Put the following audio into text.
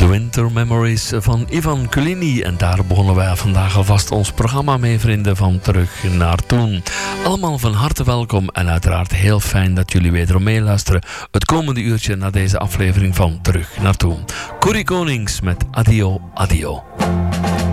Winter Memories van Ivan Culini. En daar begonnen wij vandaag alvast ons programma mee, vrienden, van Terug naar Toen. Allemaal van harte welkom en uiteraard heel fijn dat jullie wederom meeluisteren. Het komende uurtje naar deze aflevering van Terug naar Toen. Corrie Konings met Adio, Adio.